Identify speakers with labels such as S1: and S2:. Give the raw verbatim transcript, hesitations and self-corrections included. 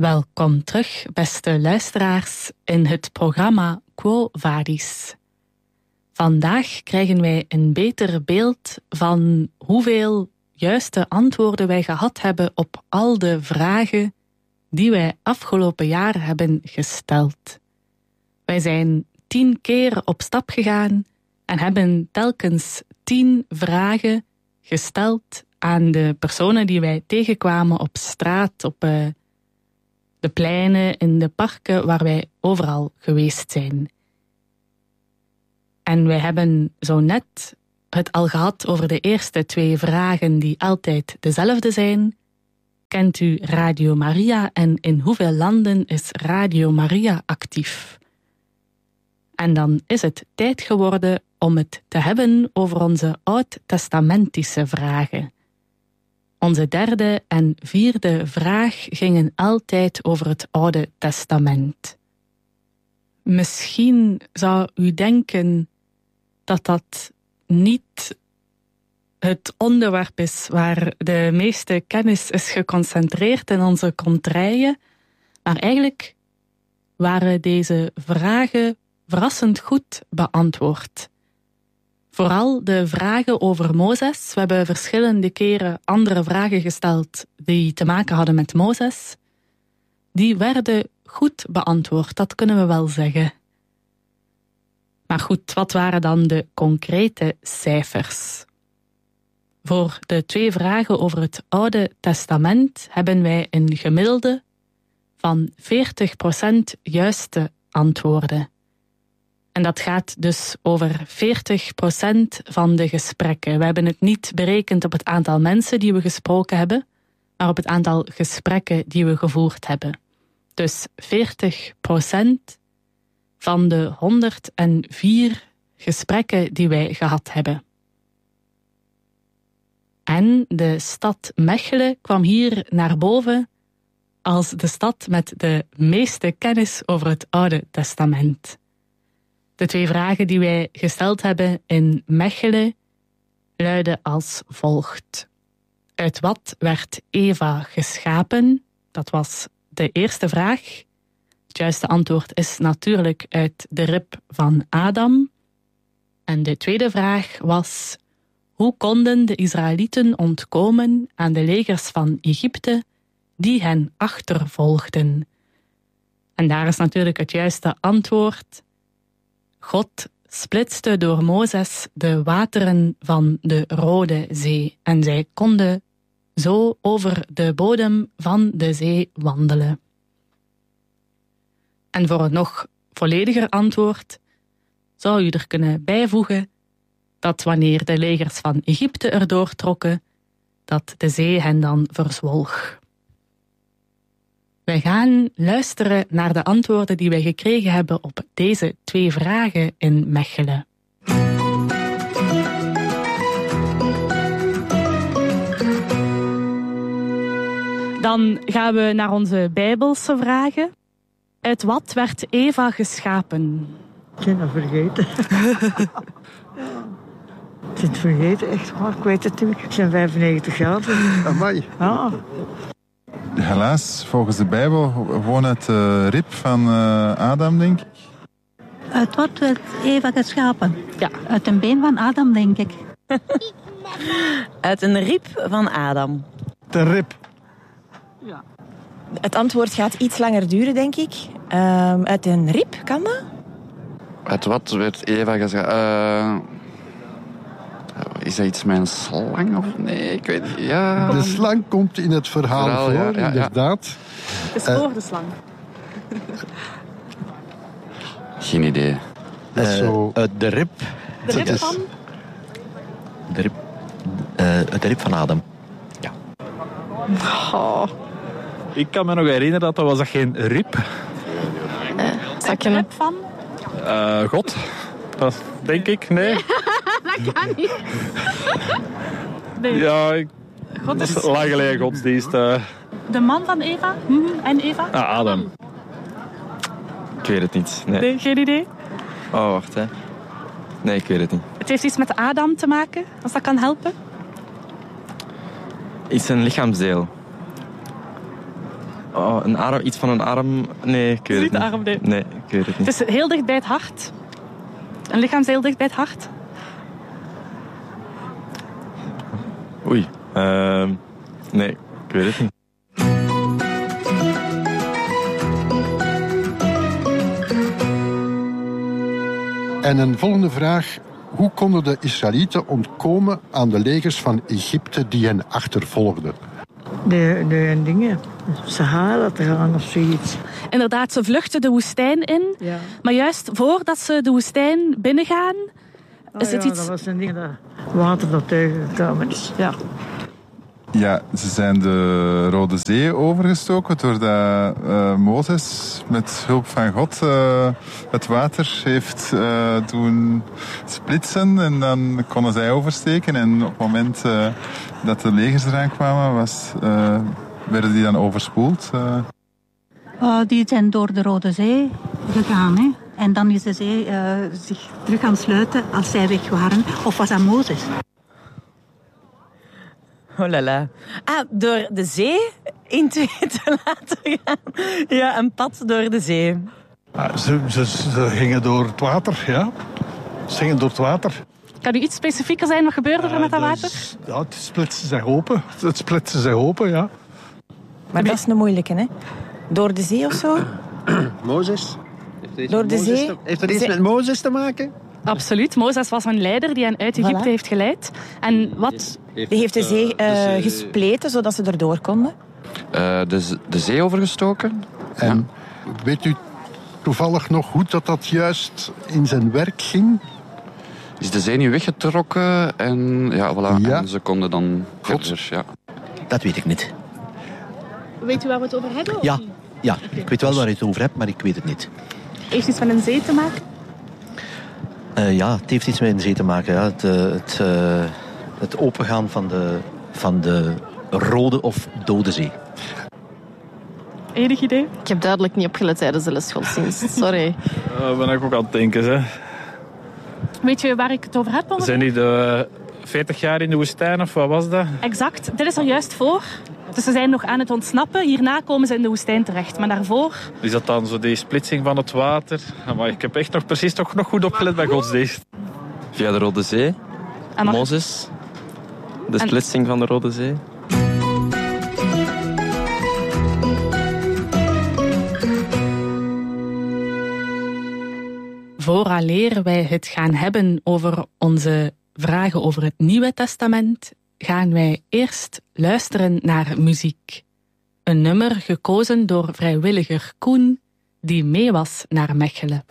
S1: Welkom terug, beste luisteraars, in het programma Quo Vadis. Vandaag krijgen wij een beter beeld van hoeveel juiste antwoorden wij gehad hebben op al de vragen die wij afgelopen jaar hebben gesteld. Wij zijn tien keer op stap gegaan en hebben telkens tien vragen gesteld aan de personen die wij tegenkwamen op straat, op uh, de pleinen, in de parken, waar wij overal geweest zijn. En wij hebben zo net het al gehad over de eerste twee vragen die altijd dezelfde zijn. Kent u Radio Maria en in hoeveel landen is Radio Maria actief? En dan is het tijd geworden om het te hebben over onze oud-testamentische vragen. Onze derde en vierde vraag gingen altijd over het Oude Testament. Misschien zou u denken dat dat niet het onderwerp is waar de meeste kennis is geconcentreerd in onze contraien, maar eigenlijk waren deze vragen verrassend goed beantwoord. Vooral de vragen over Mozes. We hebben verschillende keren andere vragen gesteld die te maken hadden met Mozes. Die werden goed beantwoord, dat kunnen we wel zeggen. Maar goed, wat waren dan de concrete cijfers? Voor de twee vragen over het Oude Testament hebben wij een gemiddelde van veertig procent juiste antwoorden. En dat gaat dus over veertig procent van de gesprekken. We hebben het niet berekend op het aantal mensen die we gesproken hebben, maar op het aantal gesprekken die we gevoerd hebben. Dus veertig procent van de honderdvier gesprekken die wij gehad hebben. En de stad Mechelen kwam hier naar boven als de stad met de meeste kennis over het Oude Testament. De twee vragen die wij gesteld hebben in Mechelen luiden als volgt. Uit wat werd Eva geschapen? Dat was de eerste vraag. Het juiste antwoord is natuurlijk uit de rib van Adam. En de tweede vraag was: hoe konden de Israëlieten ontkomen aan de legers van Egypte die hen achtervolgden? En daar is natuurlijk het juiste antwoord: God splitste door Mozes de wateren van de Rode Zee en zij konden zo over de bodem van de zee wandelen. En voor een nog vollediger antwoord zou u er kunnen bijvoegen dat wanneer de legers van Egypte erdoor trokken, dat de zee hen dan verzwolg. Wij gaan luisteren naar de antwoorden die wij gekregen hebben op deze twee vragen in Mechelen. Dan gaan we naar onze Bijbelse vragen. Uit wat werd Eva geschapen?
S2: Ik ben het vergeten. Ik ben het vergeten, echt waar. Ik weet het niet. Ik ben vijfennegentig jaar.
S3: Amai.
S2: Ja.
S3: Helaas, volgens de Bijbel gewoon uit de rib van uh, Adam, denk ik.
S4: Uit wat werd Eva geschapen?
S1: Ja.
S4: Uit een been van Adam, denk ik.
S5: Uit een rib van Adam.
S3: De rib.
S2: Ja.
S5: Het antwoord gaat iets langer duren, denk ik. Uh, uit een rib, kan dat?
S6: Uit wat werd Eva geschapen? Uh, is dat iets met een slang of nee? Ik weet niet. Ja.
S7: De slang komt in het verhaal, verhaal voor, ja, ja, inderdaad.
S1: Het is voor uh, de slang.
S6: Geen idee.
S7: Dat is zo...
S8: uh, de rib.
S1: De rib van?
S8: De rib, uh, de rib van Adam. Ja.
S5: Oh.
S9: Ik kan me nog herinneren dat dat was dat geen rib.
S1: Uh, de rib van?
S9: Uh, God. Dat denk ik, nee.
S1: Dat kan niet. Nee.
S9: Ja, ik...
S1: God is...
S9: dat is lang geleden godsdienst. Uh...
S1: De man van Eva? Mm-hmm. En Eva?
S9: Ah, Adam.
S8: Ik weet het niet. Nee.
S1: nee, geen idee.
S8: Oh, wacht hè. Nee, ik weet het niet.
S1: Het heeft iets met Adam te maken, als dat kan helpen.
S8: Is een lichaamsdeel.
S9: Oh, een arm, iets van een arm. Nee, ik weet het
S1: Niet
S9: niet.
S1: de arm, nee.
S9: Nee, ik weet het niet.
S1: Het is heel dicht bij het hart. Een lichaam is heel dicht bij het hart.
S9: Oei. Uh, nee, ik weet het niet.
S7: En een volgende vraag. Hoe konden de Israëlieten ontkomen aan de legers van Egypte die hen achtervolgden?
S2: De, de dingen. Sahara te gaan of zoiets.
S1: Inderdaad, ze vluchten de woestijn in.
S2: Ja.
S1: Maar juist voordat ze de woestijn binnengaan,
S2: Oh,
S1: is het
S2: ja,
S1: iets...
S2: dat was een ding dat water naar tegen gekomen is. Ja.
S3: Ja, ze zijn de Rode Zee overgestoken doordat uh, Mozes met hulp van God uh, het water heeft uh, doen splitsen en dan konden zij oversteken. En op het moment uh, dat de legers eraan kwamen, was, uh, werden die dan overspoeld. Uh.
S4: Uh, die zijn door de Rode Zee gegaan. Hè? En dan is de zee uh, zich terug gaan sluiten als zij weg waren. Of was dat Mozes?
S5: Oh la la. Ah, door de zee in twee te laten gaan. Ja, een pad door de zee.
S7: Ah, ze, ze, ze gingen door het water, ja. Ze gingen door het water.
S1: Kan u iets specifieker zijn? Wat gebeurde er met dat water?
S7: Dus, ja, het splitste zich open. Het splitste zich open, ja.
S5: Maar dat is een moeilijke, hè? Door de zee of zo?
S10: Mozes? Heeft
S5: Door de
S10: Mozes
S5: zee?
S10: Te, heeft dat iets
S5: Zee-
S10: met Mozes te maken?
S1: Absoluut. Mozes was een leider die hen uit Egypte
S5: Voilà.
S1: heeft geleid. En wat...
S5: Die heeft de zee
S6: de
S5: uh,
S6: zee-
S5: gespleten, zodat ze erdoor konden.
S6: Uh, de, z- de zee overgestoken.
S7: En weet u toevallig nog hoe dat, dat juist in zijn werk ging?
S6: Is de zee nu weggetrokken en, ja, voilà,
S7: Ja.
S6: en ze konden dan
S7: God.
S6: verder. Ja.
S8: Dat weet ik niet.
S1: Weet u waar we het over hebben?
S8: Ja, ja. Ik weet wel waar je het over hebt, maar ik weet het niet.
S1: Heeft iets met een zee te maken?
S8: Uh, ja, het heeft iets met een zee te maken. Ja. Het, uh, het, uh, het opengaan van de, van de Rode of Dode Zee.
S1: Enig idee?
S11: Ik heb duidelijk niet opgelet tijdens de les godsdienst. Sorry.
S9: Uh, ben ik ook aan het denken, hè.
S1: Weet je waar ik het over heb?
S9: Zijn die de veertig jaar in de woestijn of wat was dat?
S1: Exact. Dit is er juist voor. Dus ze zijn nog aan het ontsnappen. Hierna komen ze in de woestijn terecht. Maar daarvoor...
S9: Is dat dan zo die splitsing van het water? Maar ik heb echt nog precies toch nog goed opgelet bij godsdienst.
S12: Via de Rode Zee.
S1: En nog-
S12: Mozes. De
S1: En-
S12: splitsing van de Rode Zee.
S1: Vooraleer wij het gaan hebben over onze vragen over het Nieuwe Testament, gaan wij eerst luisteren naar muziek. Een nummer gekozen door vrijwilliger Koen, die mee was naar Mechelen.